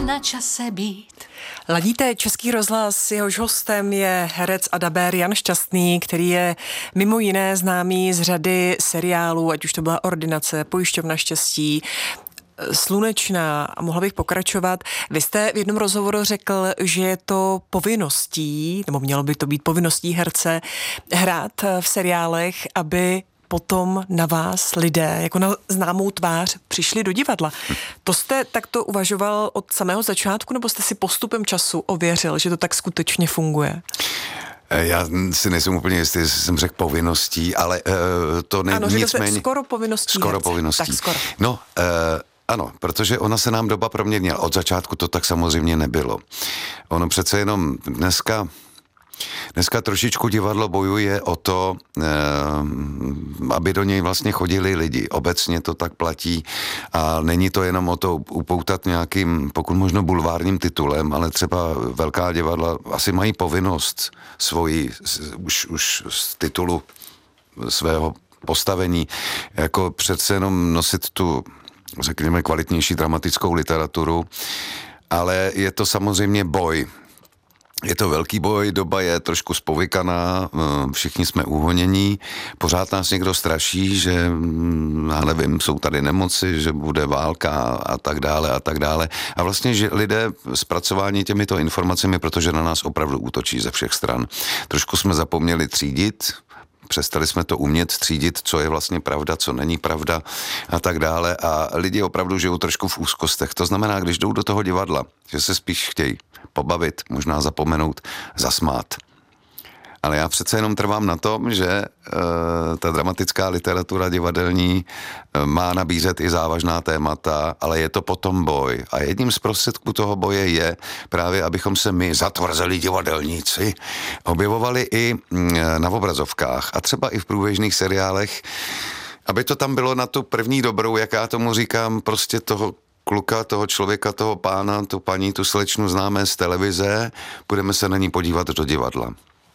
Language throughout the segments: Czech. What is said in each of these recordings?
na čase být. Ladíte Český rozhlas, jehož hostem je herec a dabér Jan Šťastný, který je mimo jiné známý z řady seriálů, ať už to byla Ordinace, Pojišťovna štěstí, Slunečná a mohla bych pokračovat. Vy jste v jednom rozhovoru řekl, že je to povinností, nebo mělo by to být povinností herce hrát v seriálech, aby potom na vás lidé, jako na známou tvář, přišli do divadla. To jste takto uvažoval od samého začátku, nebo jste si postupem času ověřil, že to tak skutečně funguje? Já si nejsem úplně jistý, jestli jsem řekl povinností, ale to není nicméně... Skoro povinností. Skoro povinností. Tak skoro. No, ano, protože ona se nám doba proměnila. Od začátku to tak samozřejmě nebylo. Ono přece jenom Dneska trošičku divadlo bojuje o to, aby do něj vlastně chodili lidi. Obecně to tak platí a není to jenom o to upoutat nějakým, pokud možno bulvárním titulem, ale třeba velká divadla asi mají povinnost svoji, už z titulu svého postavení, jako přece jenom nosit tu, řekněme, kvalitnější dramatickou literaturu, ale je to samozřejmě boj. Je to velký boj, doba je trošku spovykaná, všichni jsme uhonění, pořád nás někdo straší, že, já nevím, jsou tady nemoci, že bude válka a tak dále a tak dále. A vlastně, že lidé zpracování těmito informacemi, protože na nás opravdu útočí ze všech stran. Trošku jsme zapomněli třídit, přestali jsme to umět třídit, co je vlastně pravda, co není pravda a tak dále. A lidi opravdu žijou trošku v úzkostech. To znamená, když jdou do toho divadla, že se spíš chtějí pobavit, možná zapomenout, zasmát. Ale já přece jenom trvám na tom, že ta dramatická literatura divadelní má nabízet i závažná témata, ale je to potom boj. A jedním z prostředků toho boje je právě, abychom se my, zatvrzelí divadelníci, objevovali i na obrazovkách a třeba i v průběžných seriálech, aby to tam bylo na tu první dobrou, jak já tomu říkám, prostě toho kluka, toho člověka, toho pána, tu paní, tu slečnu známe z televize, budeme se na ní podívat do divadla.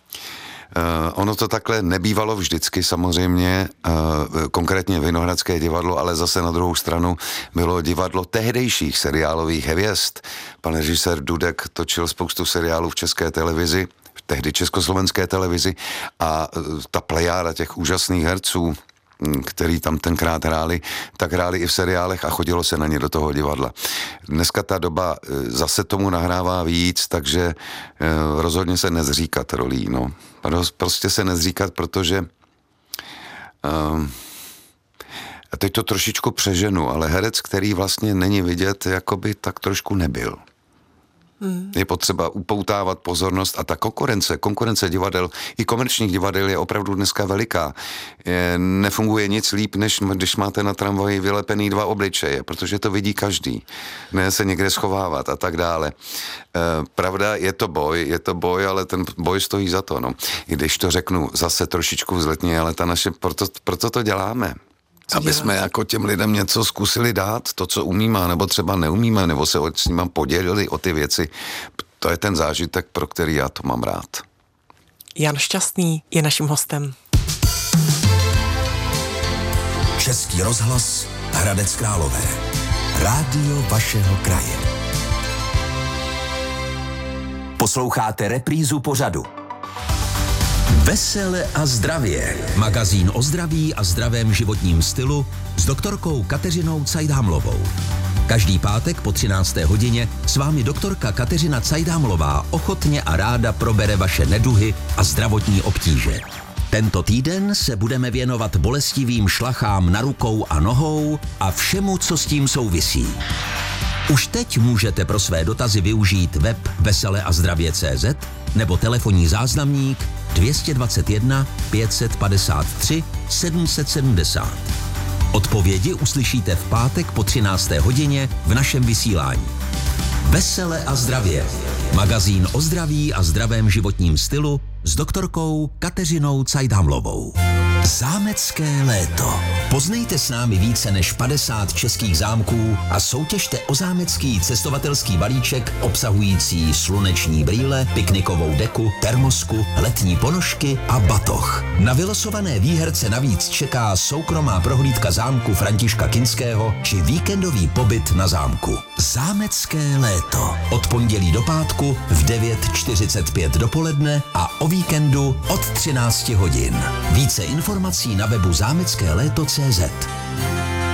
Ono to takhle nebývalo vždycky samozřejmě, konkrétně Vinohradské divadlo, ale zase na druhou stranu bylo divadlo tehdejších seriálových hvězd. Pan režisér Dudek točil spoustu seriálů v České televizi, tehdy Československé televizi a ta plejáda těch úžasných herců, který tam tenkrát hráli, tak hráli i v seriálech a chodilo se na ně do toho divadla. Dneska ta doba zase tomu nahrává víc, takže rozhodně se nezříkat rolí, no. Prostě se nezříkat, protože teď to trošičku přeženu, ale herec, který vlastně není vidět, jako by tak trošku nebyl. Je potřeba upoutávat pozornost a ta konkurence divadel, i komerčních divadel je opravdu dneska veliká. Nefunguje nic líp, než když máte na tramvaji vylepený 2 obličeje, protože to vidí každý. Ne se někde schovávat a tak dále. Pravda, je to boj, ale ten boj stojí za to, no. I když to řeknu zase trošičku vzletně, ale proto to děláme. Aby jsme jako těm lidem něco zkusili dát, to, co umíme, nebo třeba neumíme, nebo se s nimi podělili o ty věci. To je ten zážitek, pro který já to mám rád. Jan Šťastný je naším hostem. Český rozhlas, Hradec Králové. Rádio vašeho kraje. Posloucháte reprízu pořadu Vesele a zdravě. Magazín o zdraví a zdravém životním stylu s doktorkou Kateřinou Cajdámlovou. Každý pátek po 13. hodině s vámi doktorka Kateřina Cajdámlová ochotně a ráda probere vaše neduhy a zdravotní obtíže. Tento týden se budeme věnovat bolestivým šlachám na rukou a nohou a všemu, co s tím souvisí. Už teď můžete pro své dotazy využít web veseleazdravě.cz nebo telefonní záznamník 221 553 770. Odpovědi uslyšíte v pátek po 13. hodině v našem vysílání. Vesele a zdravě. Magazín o zdraví a zdravém životním stylu s doktorkou Kateřinou Cajdámlovou. Zámecké léto. Poznejte s námi více než 50 českých zámků a soutěžte o zámecký cestovatelský balíček obsahující sluneční brýle, piknikovou deku, termosku, letní ponožky a batoh. Na vylosované výherce navíc čeká soukromá prohlídka zámku Františka Kinského či víkendový pobyt na zámku. Zámecké léto. Od pondělí do pátku v 9:45 dopoledne a o víkendu od 13 hodin. Více informací na webu zámeckéléto.cz.